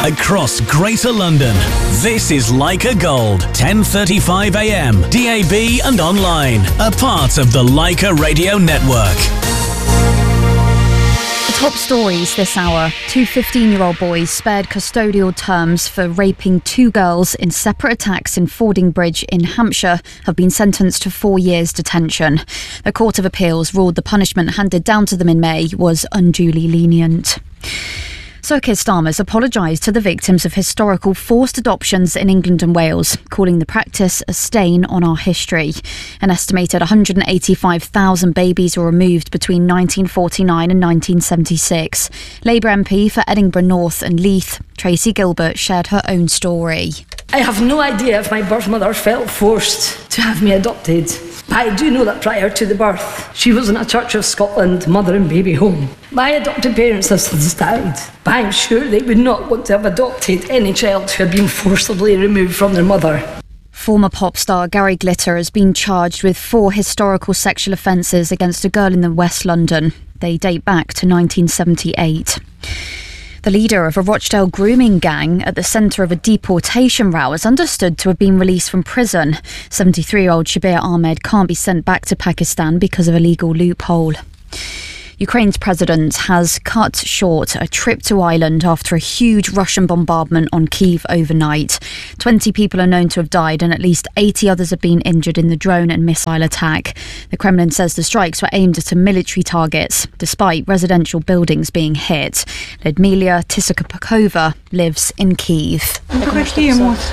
across Greater London. This is Leica Gold, 10:35 a.m, DAB and online. A part of the Leica Radio Network. Top stories this hour. Two 15-year-old boys spared custodial terms for raping two girls in separate attacks in Fordingbridge in Hampshire have been sentenced to 4 years detention. The Court of Appeals ruled the punishment handed down to them in May was unduly lenient. Sir Keir Starmer's apologised to the victims of historical forced adoptions in England and Wales, calling the practice a stain on our history. An estimated 185,000 babies were removed between 1949 and 1976. Labour MP for Edinburgh North and Leith, Tracy Gilbert, shared her own story. I have no idea if my birth mother felt forced to have me adopted. But I do know that prior to the birth, she was in a Church of Scotland mother and baby home. My adopted parents have since died, but I'm sure they would not want to have adopted any child who had been forcibly removed from their mother. Former pop star Gary Glitter has been charged with 4 historical sexual offences against a girl in West London. They date back to 1978. The leader of a Rochdale grooming gang at the centre of a deportation row is understood to have been released from prison. 73-year-old Shabir Ahmed can't be sent back to Pakistan because of a legal loophole. Ukraine's president has cut short a trip to Ireland after a huge Russian bombardment on Kyiv overnight. 20 people are known to have died and at least 80 others have been injured in the drone and missile attack. The Kremlin says the strikes were aimed at military targets, despite residential buildings being hit. Lyudmila Tysakapakova lives in Kyiv.